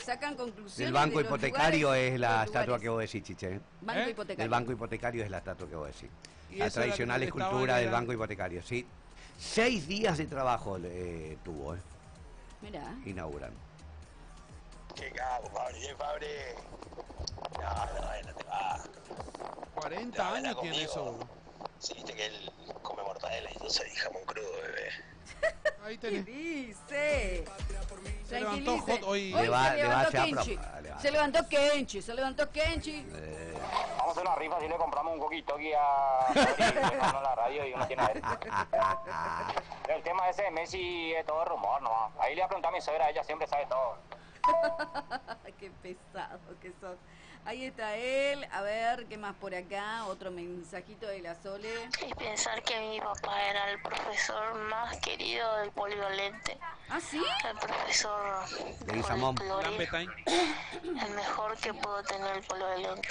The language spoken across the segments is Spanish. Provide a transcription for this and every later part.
sacan conclusiones. El banco de los hipotecario lugares, es la los estatua lugares. que vos decís, Chiche. Banco hipotecario. El banco hipotecario es la estatua que vos decís. Y La eso era tradicional lo que escultura estaban del era- banco hipotecario, sí. 6 días de trabajo tuvo, Mirá. inauguran. Qué cago, Fabri, Fabri. No te vas. 40 años tiene eso. Sí, viste que él come mortadela y yo soy jamón crudo, bebé. Ahí ¿Qué tenés. dice? Se levantó Tranquilice. Hot hoy. Hoy Le va- se le va levantó a hacer Kenchi. le va. Se levantó Kenchi. Vamos a hacer una rifa si le compramos un coquito aquí a Fabri, la radio y uno tiene a ver. El tema ese de Messi es todo rumor, nomás. Ahí le voy a preguntar a mi suegra, ella siempre sabe todo. Qué pesado que sos. Ahí está él. A ver, ¿qué más por acá? Otro mensajito de la Sole. Y pensar que mi papá era el profesor más querido del polivalente. ¿Ah, sí? El profesor De Guizamón. folclore, Lampetain. el mejor que pudo tener el polivalente.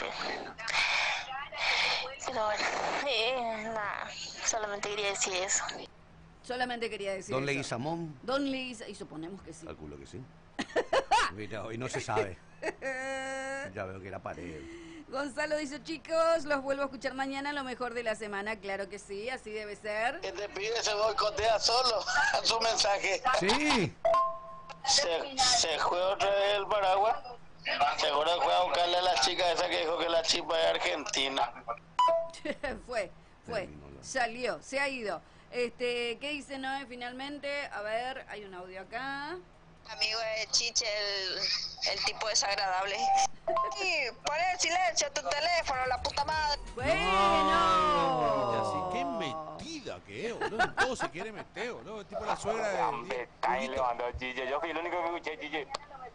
Pero bueno, nada, solamente quería decir eso. Solamente quería decir Don eso. Leguizamón, Don Leguizamón. Y suponemos que sí. calculo que sí. Mira, hoy no se sabe. Ya veo que era pared. Gonzalo dice, chicos, los vuelvo a escuchar mañana, lo mejor de la semana. Claro que sí, así debe ser. Este pibe se boicotea solo a su mensaje. Sí. Se juega otra vez el paraguas. Seguro que fue a buscarle a la chica esa que dijo que la chipa es argentina. fue, Terminó la- salió, se ha ido. ¿Qué dice Noé finalmente? A ver, hay un audio acá. Amigo de Chiche, el tipo desagradable. Y pon el silencio a tu teléfono, la puta madre. Bueno. Y así, qué metida que es, boludo. En todo se quiere meter, boludo. Es tipo la suegra de. Ahí le mandó Chiche. Yo fui el único que escuché Chiche.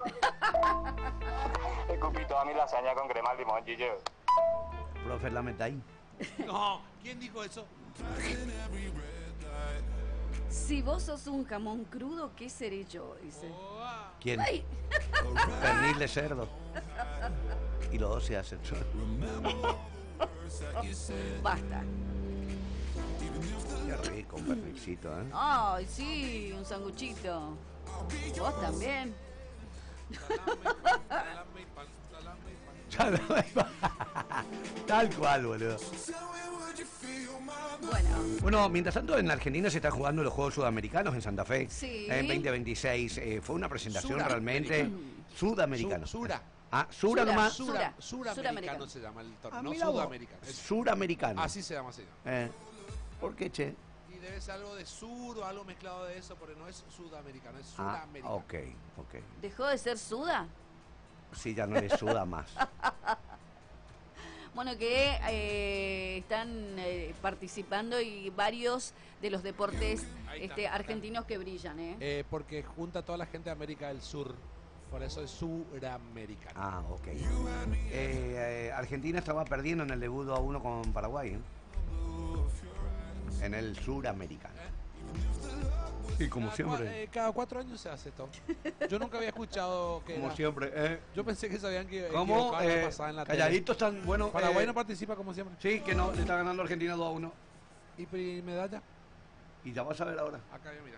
Escupí toda mi lasaña con crema de limón, Chiche. Profe, la meta ahí. No, ¿quién dijo eso? Si vos sos un jamón crudo, ¿qué seré yo? Dice. ¿Quién? Ay. Pernil de cerdo. Y los dos se hacen. Basta. Qué rico, un pernilcito, ¿eh? Ay, sí, un sanguchito. Vos también. Salame y pan. Tal cual, boludo. Bueno, Bueno, mientras tanto en Argentina se están jugando los Juegos Sudamericanos en Santa Fe. Sí. En 2026. Fue una presentación Suramericano. realmente sudamericana. Sura. Ah, Sura nomás. Sura. Suramericano Suramericano. se llama el torneo, Ah, no mira vos. sudamericano. Suramericano. Así se llama, señor. ¿Por qué, che? Y debe ser algo de sur o algo mezclado de eso, porque no es sudamericano, es Ah, suramericano. ok. ¿dejó de ser suda? Sí, ya no es suda más. Bueno, que están participando y varios de los deportes Ahí está. argentinos que brillan, ¿eh? Porque junta a toda la gente de América del Sur. Por eso es suramericano. Ah, ok. Argentina estaba perdiendo en el debut 2-1 con Paraguay, ¿eh? En el suramericano. Y como siempre. Cada 4 años se hace esto. Yo nunca había escuchado que. Como era- siempre. Yo pensé que sabían que ¿Cómo? pasaba en la tele. Calladitos están, bueno. Paraguay no participa como siempre. Sí, que no, le está ganando Argentina 2-1. ¿Y medalla? Y ya vas a ver ahora. Acá, mira.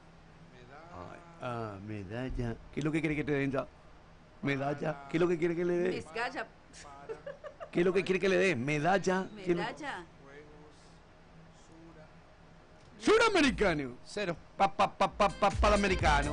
Medalla. ¿Qué es lo que quiere que te den ya? Medalla. ¿Qué es lo que quiere que le dé? Mezcalla, ¿Qué es lo que quiere que le dé? Medalla. ¿Qué- medalla. Suramericano. 0. Panamericano.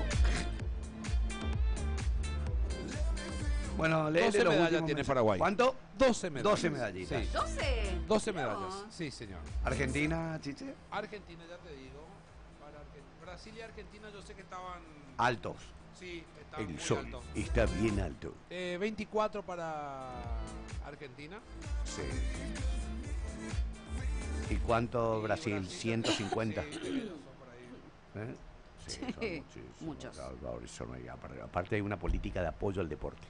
Bueno, léele 12 los medallas últimos tiene mensajes. Paraguay. ¿Cuánto? 12 medallas. 12 medallitas. Sí. 12. 12 No. medallas. Sí, señor. Argentina, Chiche. Argentina, ya te digo. Brasil y Argentina yo sé que estaban. Altos. Sí, estaban El muy sol altos. está bien alto. 24 para Argentina. Sí. ¿Y cuánto Y Brasil? 150. Sí, son por ahí. ¿Eh? Sí, son muchísimos. muchos. Aparte hay una política de apoyo al deporte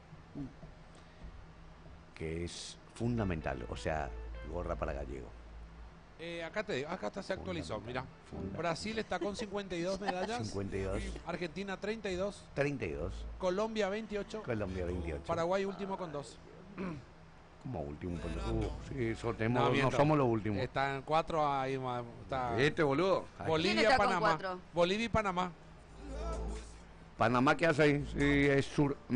que es fundamental, o sea, gorra para gallego. Acá te digo, acá está, se actualizó, mira. Fundamental. Brasil está con 52 medallas. 52, Argentina 32. 32, Colombia 28. Colombia 28. Paraguay último con 2. Como último, sí, no miento. somos los últimos. Están 4 ahí más. Está Boludo. ¿Quién Bolivia, está con Panamá. 4? Bolivia y Panamá. Panamá, ¿qué hace ahí? Sí, es sur.